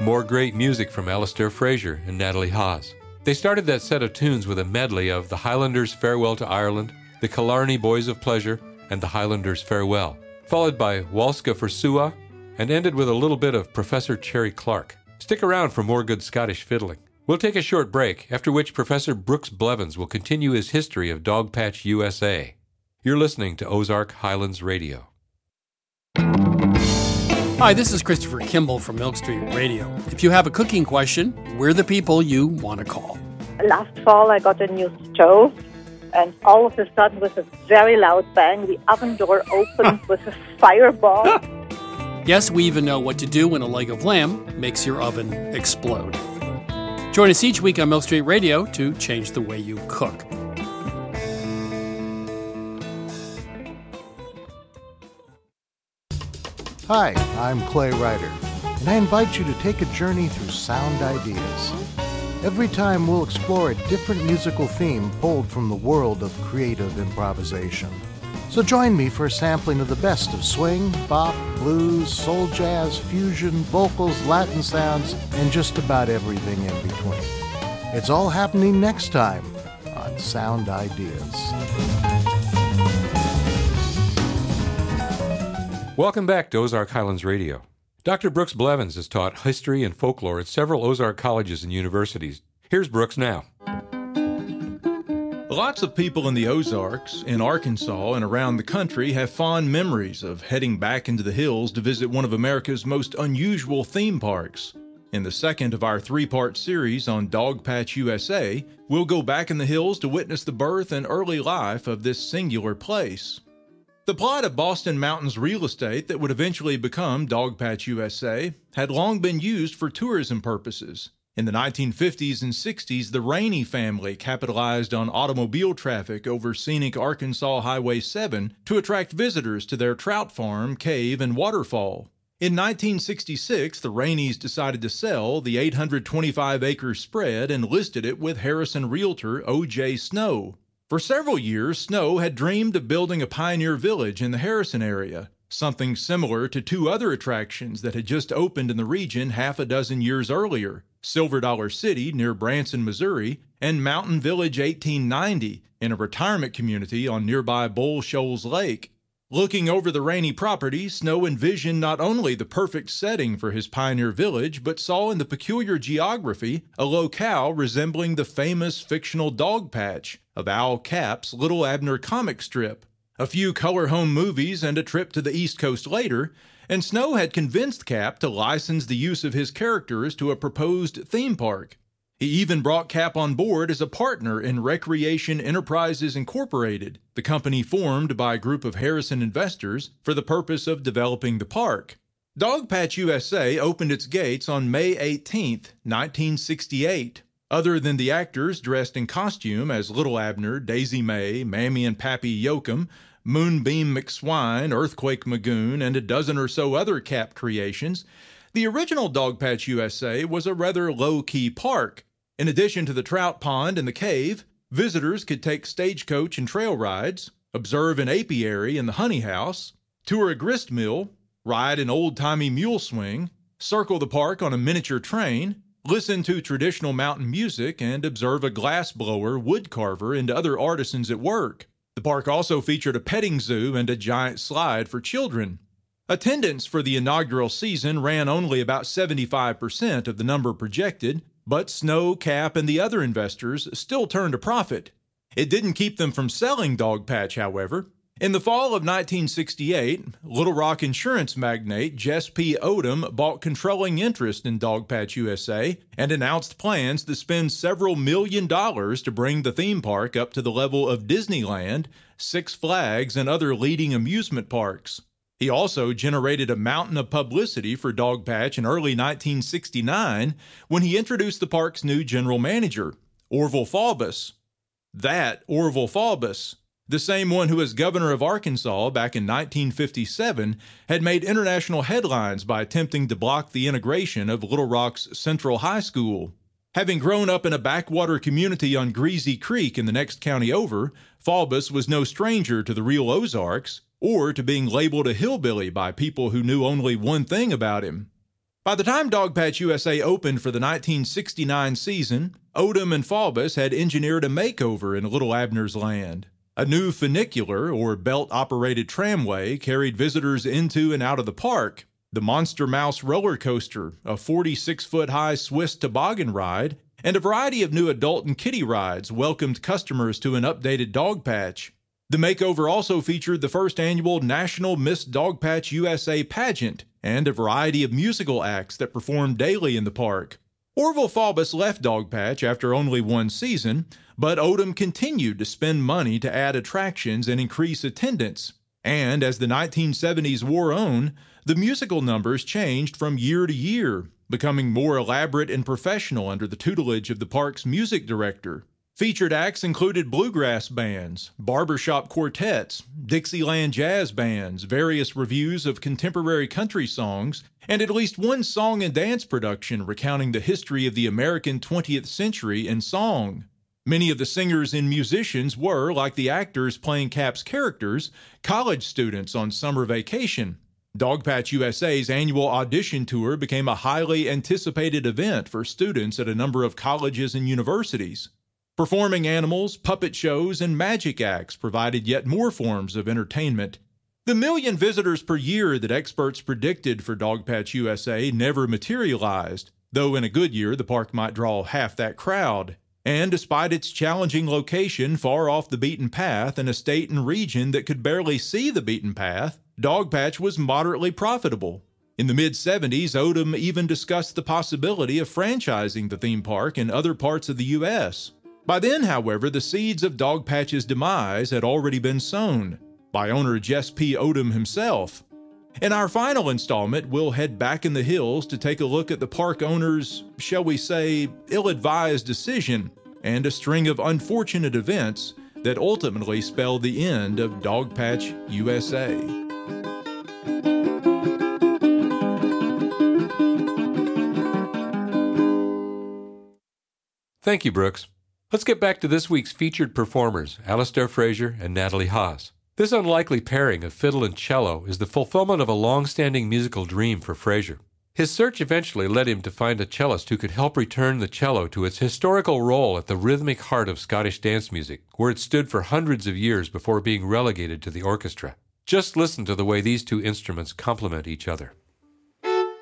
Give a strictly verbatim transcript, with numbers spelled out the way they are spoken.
more great music from Alistair Fraser and Natalie Haas. They started that set of tunes with a medley of the Highlanders' Farewell to Ireland, the Killarney Boys of Pleasure, and the Highlanders' Farewell, followed by Walska for Sua, and ended with a little bit of Professor Cherry Clark. Stick around for more good Scottish fiddling. We'll take a short break, after which Professor Brooks Blevins will continue his history of Dogpatch, U S A. You're listening to Ozark Highlands Radio. Hi, this is Christopher Kimball from Milk Street Radio. If you have a cooking question, we're the people you want to call. Last fall, I got a new stove, and all of a sudden, with a very loud bang, the oven door opened with a fireball. Yes, we even know what to do when a leg of lamb makes your oven explode. Join us each week on Milk Street Radio to change the way you cook. Hi, I'm Clay Ryder, and I invite you to take a journey through sound ideas. Every time we'll explore a different musical theme pulled from the world of creative improvisation. So join me for a sampling of the best of swing, bop, blues, soul jazz, fusion, vocals, Latin sounds, and just about everything in between. It's all happening next time on Sound Ideas. Welcome back to Ozark Highlands Radio. Doctor Brooks Blevins has taught history and folklore at several Ozark colleges and universities. Here's Brooks now. Lots of people in the Ozarks, in Arkansas, and around the country have fond memories of heading back into the hills to visit one of America's most unusual theme parks. In the second of our three-part series on Dogpatch, U S A, we'll go back in the hills to witness the birth and early life of this singular place. The plot of Boston Mountains real estate that would eventually become Dogpatch, U S A, had long been used for tourism purposes. In the nineteen fifties and sixties, the Rainey family capitalized on automobile traffic over scenic Arkansas Highway seven to attract visitors to their trout farm, cave, and waterfall. In nineteen sixty-six, the Raineys decided to sell the eight hundred twenty-five acre spread and listed it with Harrison realtor O J Snow. For several years, Snow had dreamed of building a pioneer village in the Harrison area, something similar to two other attractions that had just opened in the region half a dozen years earlier, Silver Dollar City near Branson, Missouri, and Mountain Village eighteen ninety in a retirement community on nearby Bull Shoals Lake. Looking over the Rainey property, Snow envisioned not only the perfect setting for his pioneer village, but saw in the peculiar geography a locale resembling the famous fictional Dogpatch of Al Capp's Little Abner comic strip. A few color home movies and a trip to the East Coast later, and Snow had convinced Cap to license the use of his characters to a proposed theme park. He even brought Cap on board as a partner in Recreation Enterprises Incorporated, the company formed by a group of Harrison investors for the purpose of developing the park. Dogpatch, U S A opened its gates on May eighteenth, nineteen sixty-eight. Other than the actors dressed in costume as Little Abner, Daisy May, Mammy and Pappy Yoakum, Moonbeam McSwine, Earthquake Magoon, and a dozen or so other Cap creations, the original Dogpatch, U S A was a rather low-key park. In addition to the trout pond and the cave, visitors could take stagecoach and trail rides, observe an apiary in the honey house, tour a grist mill, ride an old-timey mule swing, circle the park on a miniature train, listen to traditional mountain music, and observe a glass blower, wood carver, and other artisans at work. The park also featured a petting zoo and a giant slide for children. Attendance for the inaugural season ran only about seventy-five percent of the number projected, but Snow, Cap, and the other investors still turned a profit. It didn't keep them from selling Dogpatch, however. In the fall of nineteen sixty-eight, Little Rock insurance magnate Jess P. Odom bought controlling interest in Dogpatch, U S A, and announced plans to spend several million dollars to bring the theme park up to the level of Disneyland, Six Flags, and other leading amusement parks. He also generated a mountain of publicity for Dogpatch in early nineteen sixty-nine when he introduced the park's new general manager, Orville Faubus. That Orville Faubus, the same one who as governor of Arkansas back in nineteen fifty-seven, had made international headlines by attempting to block the integration of Little Rock's Central High School. Having grown up in a backwater community on Greasy Creek in the next county over, Faubus was no stranger to the real Ozarks, or to being labeled a hillbilly by people who knew only one thing about him. By the time Dogpatch U S A opened for the nineteen sixty-nine season, Odom and Faubus had engineered a makeover in Little Abner's Land. A new funicular, or belt-operated tramway, carried visitors into and out of the park. The Monster Mouse roller coaster, a forty-six foot high Swiss toboggan ride, and a variety of new adult and kiddie rides welcomed customers to an updated Dogpatch. The makeover also featured the first annual National Miss Dogpatch U S A pageant and a variety of musical acts that performed daily in the park. Orville Faubus left Dogpatch after only one season, but Odom continued to spend money to add attractions and increase attendance. And as the nineteen seventies wore on, the musical numbers changed from year to year, becoming more elaborate and professional under the tutelage of the park's music director. Featured acts included bluegrass bands, barbershop quartets, Dixieland jazz bands, various reviews of contemporary country songs, and at least one song and dance production recounting the history of the American twentieth century in song. Many of the singers and musicians were, like the actors playing Cap's characters, college students on summer vacation. Dogpatch U S A's annual audition tour became a highly anticipated event for students at a number of colleges and universities. Performing animals, puppet shows, and magic acts provided yet more forms of entertainment. The million visitors per year that experts predicted for Dogpatch U S A never materialized, though in a good year the park might draw half that crowd. And despite its challenging location far off the beaten path in a state and region that could barely see the beaten path, Dogpatch was moderately profitable. In the mid seventies, Odom even discussed the possibility of franchising the theme park in other parts of the U S By then, however, the seeds of Dogpatch's demise had already been sown by owner Jess P. Odom himself. In our final installment, we'll head back in the hills to take a look at the park owner's, shall we say, ill-advised decision and a string of unfortunate events that ultimately spelled the end of Dogpatch U S A. Thank you, Brooks. Let's get back to this week's featured performers, Alastair Fraser and Natalie Haas. This unlikely pairing of fiddle and cello is the fulfillment of a long-standing musical dream for Fraser. His search eventually led him to find a cellist who could help return the cello to its historical role at the rhythmic heart of Scottish dance music, where it stood for hundreds of years before being relegated to the orchestra. Just listen to the way these two instruments complement each other.